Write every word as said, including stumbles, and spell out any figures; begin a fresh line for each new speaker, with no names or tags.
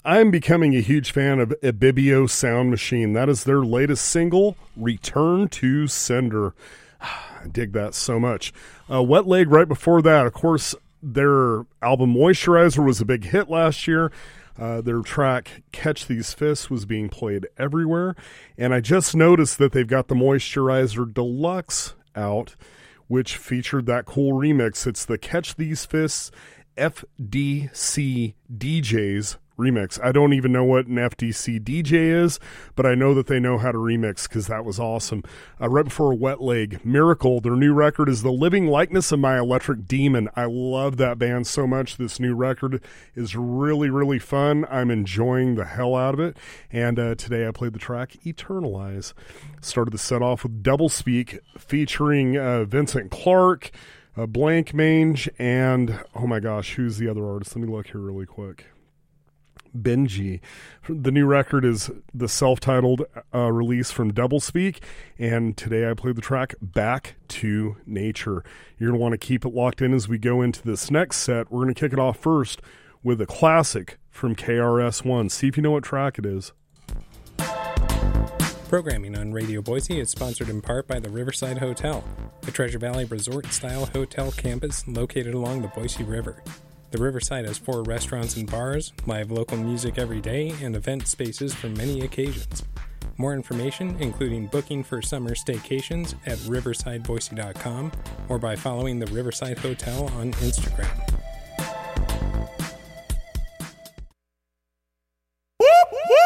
I'm becoming a huge fan of Ibibio Sound Machine. That is their latest single, Return to Sender. I dig that so much. Uh, Wet Leg right before that. Of course, their album Moisturizer was a big hit last year. Uh, their track Catch These Fists was being played everywhere. And I just noticed that they've got the Moisturizer Deluxe out, which featured that cool remix. It's the Catch These Fists F D C D Js remix. I don't even know what an F D C D J is, but I know that they know how to remix because that was awesome. Uh, right before Wet Leg, Miracle, their new record is The Living Likeness of My Electric Demon. I love that band so much. This new record is really, really fun. I'm enjoying the hell out of it. And uh, today I played the track Eternalize. Started the set off with Double Speak featuring uh, Vincent Clark, uh, Blank Mange, and oh my gosh, who's the other artist? Let me look here really quick. Benji. The new record is the self-titled uh, release from Doublespeak, and today I played the track Back to Nature. You're going to want to keep it locked in as we go into this next set. We're going to kick it off first with a classic from K R S One. See if you know what track it is.
Programming on Radio Boise is sponsored in part by the Riverside Hotel, a Treasure Valley resort-style hotel campus located along the Boise River. The Riverside has four restaurants and bars, live local music every day, and event spaces for many occasions. More information, including booking for summer staycations, at riverside boise dot com or by following the Riverside Hotel on Instagram.